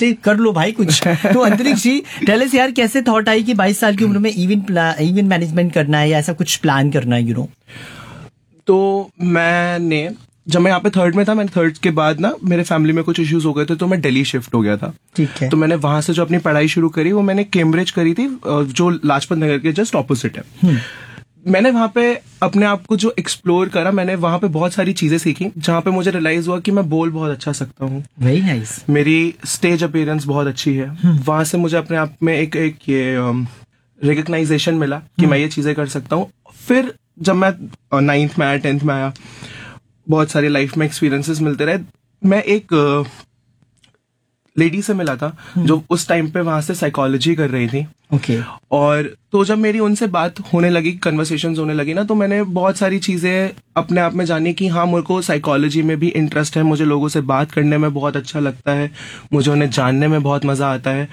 इसलिए कर लो भाई कुछ। तो अंतरिक्ष जी टेल अस यार, कैसे थॉट आई कि 22 साल की उम्र में इवेंट मैनेजमेंट करना है या ऐसा कुछ प्लान करना है, तो मैंने जब मैं यहाँ पे थर्ड में था, मैंने थर्ड के बाद ना मेरे फैमिली में कुछ इश्यूज हो गए थे, तो मैं दिल्ली शिफ्ट हो गया था। ठीक है। तो मैंने वहां से जो अपनी पढ़ाई शुरू करी वो मैंने कैम्ब्रिज करी थी, जो लाजपत नगर के जस्ट ऑपोजिट है। मैंने वहां पे अपने आप को जो एक्सप्लोर करा, मैंने वहां पे बहुत सारी चीजें सीखी, जहां पे मुझे रियलाइज हुआ कि मैं बोल बहुत अच्छा सकता हूँ। Very nice. मेरी स्टेज अपीयरेंस बहुत अच्छी है। वहां से मुझे अपने आप में एक ये रिकग्नाइजेशन मिला कि मैं ये चीजें कर सकता हूँ। फिर जब मैं 9th में आया, 10th में आया, बहुत सारे लाइफ में एक्सपीरियंसेस मिलते रहे। मैं एक लेडी से मिला था जो उस टाइम पे वहां से साइकोलॉजी कर रही थी। ओके। और तो जब मेरी उनसे बात होने लगी, कन्वर्सेशंस होने लगी ना, तो मैंने बहुत सारी चीजें अपने आप में जानी कि हाँ, मेरे को साइकोलॉजी में भी इंटरेस्ट है, मुझे लोगों से बात करने में बहुत अच्छा लगता है, मुझे उन्हें जानने में बहुत मजा आता है।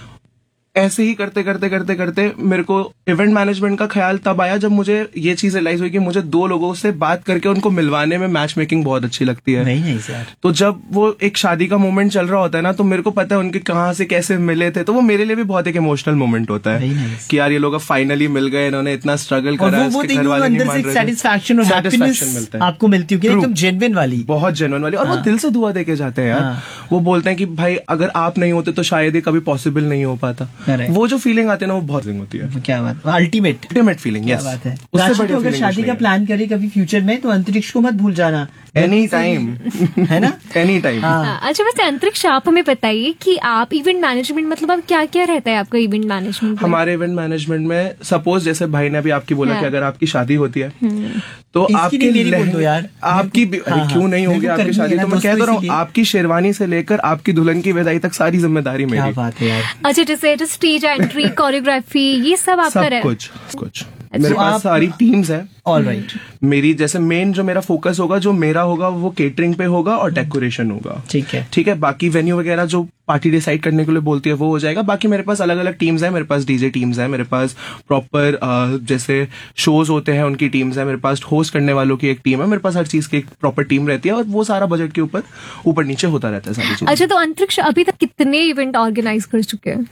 ऐसे ही करते करते करते करते मेरे को इवेंट मैनेजमेंट का ख्याल तब आया जब मुझे ये चीज रियलाइज हुई कि मुझे 2 लोगों से बात करके उनको मिलवाने में मैच मेकिंग बहुत अच्छी लगती है। नहीं सर। तो जब वो एक शादी का मोमेंट चल रहा होता है ना, तो मेरे को पता है उनके कहाँ से कैसे मिले थे, तो वो मेरे लिए भी बहुत एक इमोशनल मोमेंट होता है कि यार ये लोग फाइनली मिल गए, इन्होंने इतना स्ट्रगल करा, इसके घर वाले नहीं मान रहे थे। सेटिस्फैक्शन और हैप्पीनेस मिलता है, आपको मिलती है एकदम जेन्युइन वाली, बहुत जेन्युइन वाली। और वो दिल से दुआ देके जाते हैं यार। वो बोलते हैं कि भाई अगर आप नहीं होते तो शायद ये कभी पॉसिबल नहीं हो पाता। वो जो फीलिंग आती है ना, वो बहुत होती है। क्या बात, अल्टीमेट फीलिंग। यस, बात है। उससे अगर शादी का प्लान करे कभी फ्यूचर में, तो अंतरिक्ष को मत भूल जाना। एनी टाइम है ना, एनी टाइम। अच्छा, वैसे अंतरिक्ष आप हमें बताइए कि आप इवेंट मैनेजमेंट, मतलब अब क्या क्या रहता है आपका इवेंट मैनेजमेंट? हमारे इवेंट मैनेजमेंट में सपोज जैसे भाई ने अभी आपकी बोला कि अगर आपकी शादी होती है तो आपकी यार, आपकी क्यों नहीं होगी आपकी शादी, तो मैं कह तो रहा हूँ आपकी शेरवानी से लेकर आपकी दुल्हन की विदाई तक सारी जिम्मेदारी मेरी। क्या बात है यार। अच्छा, जैसे स्टेज एंट्री, कोरियोग्राफी, ये सब आपका है? कुछ मेरे पास सारी टीम्स है। ऑलराइट। मेरी जैसे मेन जो मेरा फोकस होगा, जो मेरा होगा, वो केटरिंग पे होगा और डेकोरेशन होगा। ठीक है। बाकी वेन्यू वगैरह जो पार्टी डिसाइड करने के लिए बोलती है वो हो जाएगा। बाकी मेरे पास अलग अलग टीम्स है, मेरे पास डीजे टीम्स है, मेरे पास प्रॉपर जैसे शोज होते हैं उनकी टीम्स है, मेरे पास होस्ट करने वालों की एक टीम है, मेरे पास हर चीज की एक प्रॉपर टीम रहती है, और वो सारा बजट के ऊपर नीचे होता रहता है सारी चीज। अच्छा, तो अंतरिक्ष अभी तक कितने इवेंट ऑर्गेनाइज कर चुके हैं?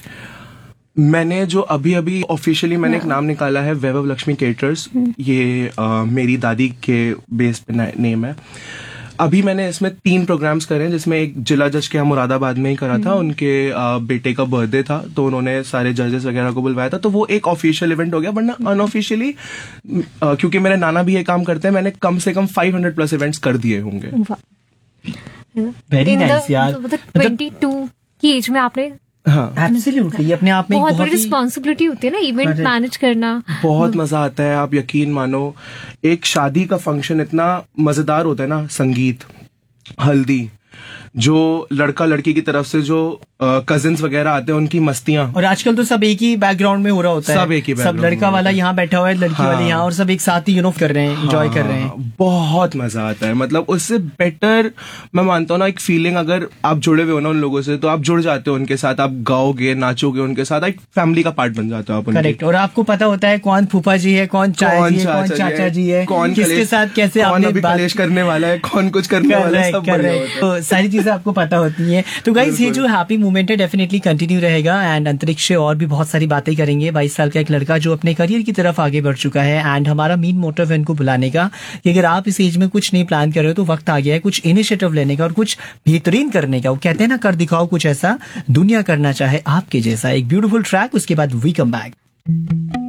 मैंने जो अभी ऑफिशियली मैंने एक नाम निकाला है, वैभव लक्ष्मी केटर्स। ये मेरी दादी के बेस पे नेम है। अभी मैंने इसमें 3 प्रोग्राम्स करे हैं, जिसमें एक जिला जज के यहाँ मुरादाबाद में ही करा था। उनके बेटे का बर्थडे था, तो उन्होंने सारे जजेस वगैरह को बुलवाया था, तो वो एक ऑफिशियल इवेंट हो गया। वरना अनऑफिशियली, क्योंकि मेरे नाना भी ये काम करते हैं, मैंने कम से कम 500+ इवेंट्स कर दिए होंगे। वेरी नाइस यार। 22 की एज में आपने, एब्सोल्युटली, अपने आप में बहुत बड़ी रिस्पॉन्सिबिलिटी होती है ना इवेंट मैनेज करना। बहुत मजा आता है, आप यकीन मानो। एक शादी का फंक्शन इतना मजेदार होता है ना, संगीत, हल्दी, जो लड़का लड़की की तरफ से जो कजिन्स वगैरह आते हैं, उनकी मस्तियां, और आजकल तो सब एक ही बैकग्राउंड में हो रहा होता है। सब एक ही सब लड़का वाला यहाँ बैठा हुआ है, लड़की वाले यहाँ, और सब एक साथ ही कर रहे हैं, एंजॉय कर रहे हैं। बहुत मजा आता है। मतलब उससे बेटर मैं मानता हूँ ना, एक फीलिंग, अगर आप जुड़े हुए हो ना उन लोगों से, तो आप जुड़ जाते हो उनके साथ, आप गाओगे, नाचोगे उनके साथ, एक फैमिली का पार्ट बन जाते हो आप। करेक्ट। और आपको पता होता है कौन फूफा जी है, कौन चाचा जी है, कौन चाचा जी है, कौन किसके साथ कैसे आपने कलेश करने वाला है, कौन कुछ करने वाला है, सब सारी चीजें आपको पता होती है। तो गाइस, ये जो हैप्पी मोमेंट है डेफिनेटली कंटिन्यू रहेगा, एंड अंतरिक्ष से और भी बहुत सारी बातें करेंगे। 22 साल का एक लड़का जो अपने करियर की तरफ आगे बढ़ चुका है, एंड हमारा मेन मोटिव है इनको बुलाने का कि अगर आप इस एज में कुछ नहीं प्लान कर रहे हो तो वक्त आ गया है कुछ इनिशिएटिव लेने का और कुछ बेहतरीन करने का। वो कहते हैं ना, कर दिखाओ कुछ ऐसा दुनिया करना चाहे आपके जैसा। एक ब्यूटीफुल ट्रैक, उसके बाद वी कम बैक।